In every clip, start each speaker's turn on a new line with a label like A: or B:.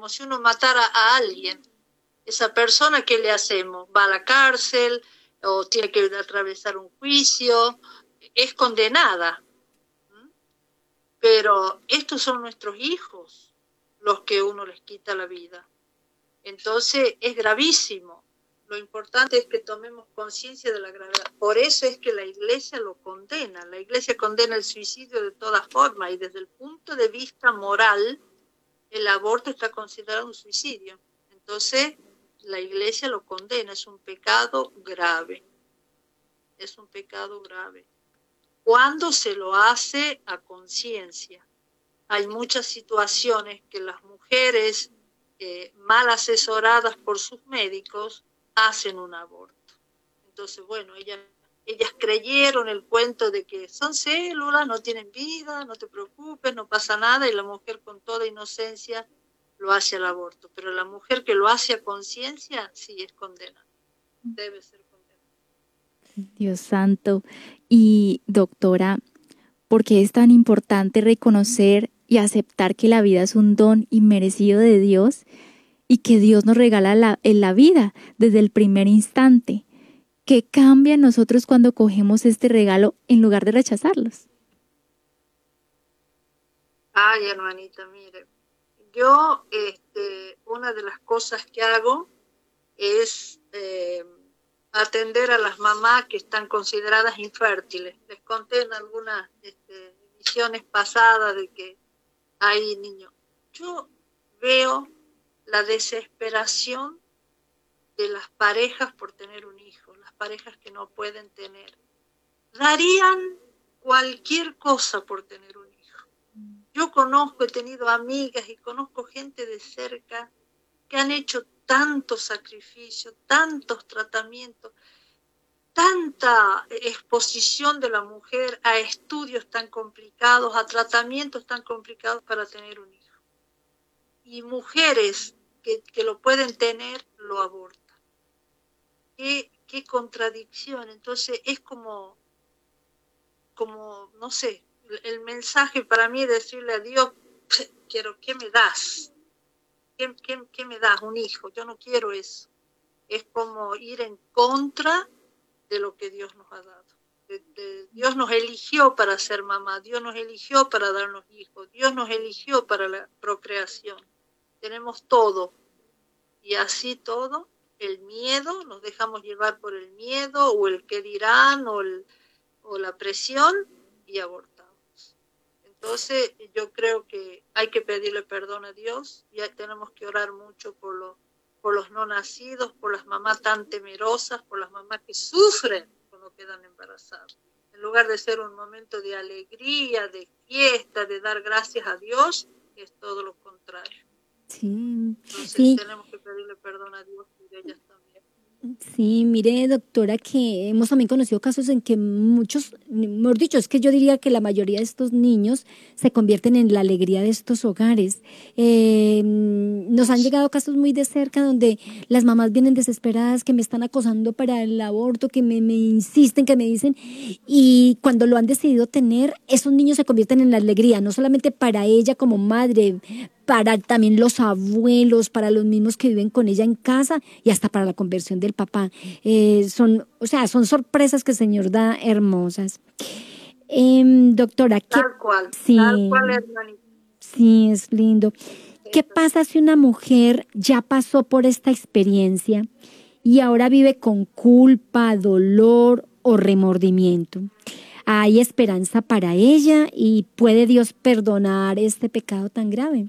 A: como si uno matara a alguien. Esa persona, ¿qué le hacemos? ¿Va a la cárcel o tiene que atravesar un juicio? Es condenada. Pero estos son nuestros hijos los que uno les quita la vida. Entonces es gravísimo. Lo importante es que tomemos conciencia de la gravedad. Por eso es que la Iglesia lo condena. La Iglesia condena el suicidio de todas formas y desde el punto de vista moral, el aborto está considerado un suicidio. Entonces, la Iglesia lo condena. Es un pecado grave. Es un pecado grave. Cuando se lo hace a conciencia. Hay muchas situaciones que las mujeres mal asesoradas por sus médicos hacen un aborto. Entonces, bueno, ellas creyeron el cuento de que son células, no tienen vida, no te preocupes, no pasa nada, y la mujer con toda inocencia lo hace al aborto. Pero la mujer que lo hace a conciencia, sí es condenada, debe ser condenada.
B: Dios santo. Y doctora, ¿por qué es tan importante reconocer y aceptar que la vida es un don inmerecido de Dios y que Dios nos regala la vida desde el primer instante? ¿Qué cambia en nosotros cuando cogemos este regalo en lugar de rechazarlos?
A: Ay, hermanita, mire, yo una de las cosas que hago es atender a las mamás que están consideradas infértiles. Les conté en algunas emisiones pasadas de que hay niños. Yo veo la desesperación de las parejas por tener un hijo, las parejas que no pueden tener. Darían cualquier cosa por tener un hijo. Yo conozco, he tenido amigas y conozco gente de cerca que han hecho tantos sacrificios, tantos tratamientos, tanta exposición de la mujer a estudios tan complicados, a tratamientos tan complicados para tener un hijo. Y mujeres que lo pueden tener, lo abortan. Qué contradicción. Entonces es como, no sé, el mensaje para mí es decirle a Dios, quiero, ¿qué me das? ¿Qué me das? Un hijo, yo no quiero eso. Es como ir en contra de lo que Dios nos ha dado. Dios nos eligió para ser mamá, Dios nos eligió para darnos hijos, Dios nos eligió para la procreación. Tenemos todo. Y así todo, el miedo, nos dejamos llevar por el miedo o el qué dirán o la presión y abortamos. Entonces yo creo que hay que pedirle perdón a Dios y tenemos que orar mucho por los no nacidos, por las mamás tan temerosas, por las mamás que sufren cuando quedan embarazadas. En lugar de ser un momento de alegría, de fiesta, de dar gracias a Dios, es todo lo contrario.
B: Sí,
A: entonces
B: sí.
A: Tenemos que pedirle perdón a Dios y de ellas también.
B: Sí, mire, doctora, que hemos también conocido casos en que muchos, mejor dicho, es que yo diría que la mayoría de estos niños se convierten en la alegría de estos hogares. Nos han llegado casos muy de cerca donde las mamás vienen desesperadas, que me están acosando para el aborto, que me insisten, que me dicen, y cuando lo han decidido tener, esos niños se convierten en la alegría, no solamente para ella como madre, para también los abuelos, para los mismos que viven con ella en casa y hasta para la conversión del papá. Son sorpresas que el Señor da hermosas. Doctora,
A: tal cual, hermanita.
B: Sí, es lindo. ¿Qué pasa si una mujer ya pasó por esta experiencia y ahora vive con culpa, dolor o remordimiento? ¿Hay esperanza para ella y puede Dios perdonar este pecado tan grave?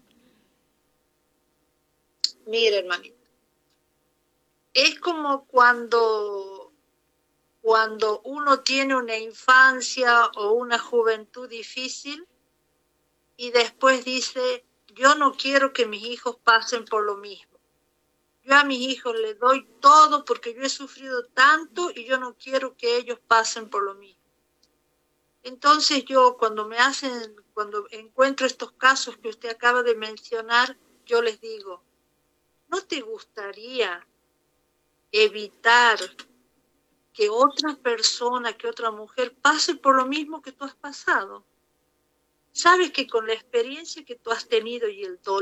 A: Mire, hermanita, es como cuando uno tiene una infancia o una juventud difícil y después dice, yo no quiero que mis hijos pasen por lo mismo. Yo a mis hijos les doy todo porque yo he sufrido tanto y yo no quiero que ellos pasen por lo mismo. Entonces yo cuando encuentro estos casos que usted acaba de mencionar, yo les digo, ¿no te gustaría evitar que otra persona, que otra mujer pase por lo mismo que tú has pasado? Sabes que con la experiencia que tú has tenido y el dolor